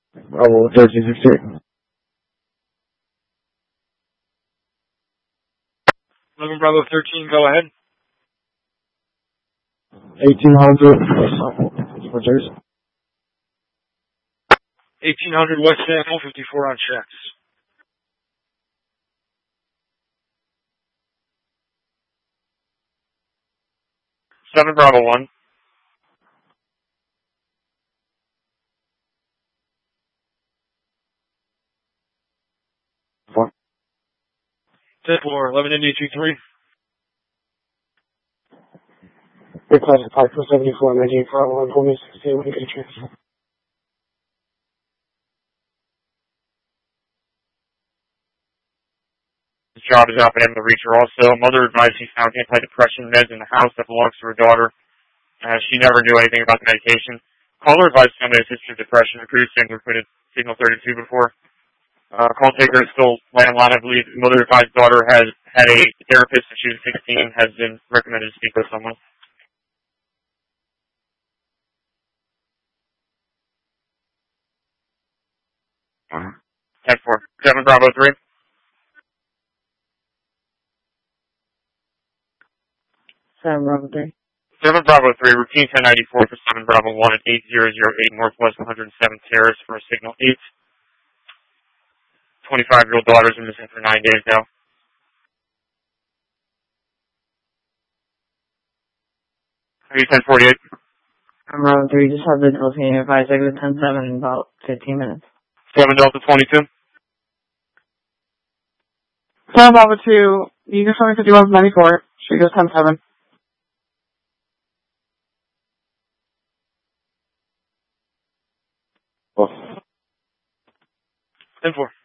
Bravo 1368. 11 Bravo 13, go ahead. 1800 West 1800 West Samuel, 54 on checks. Seven Bravo 1. What? 10th floor, 11 India 23. Request 5474, 98 Bravo 1, 16, when you get a chance. His job is out for him to reach her also. Mother advised he found antidepressant meds in the house that belongs to her daughter. She never knew anything about the medication. Caller advised family has history of depression. The previous family reported signal 32 before. Call taker is still landline, I believe. Mother advised daughter had a therapist since she was 16, has been recommended to speak with someone. 10-4. 7 Bravo 3. 7 Bravo 3. 7 Bravo 3, routine 1094 for 7 Bravo 1 at 8008 Northwest 107th Terrace for signal 8. 25-year-old daughter's been missing for 9 days now. Are you 1048? I'm Bravo 3, just have the Delta advised exit 10-7 in about 15 minutes. 7 Delta 22. 7 Bravo 2, you can show me 5194, she goes 10-7. 10-4.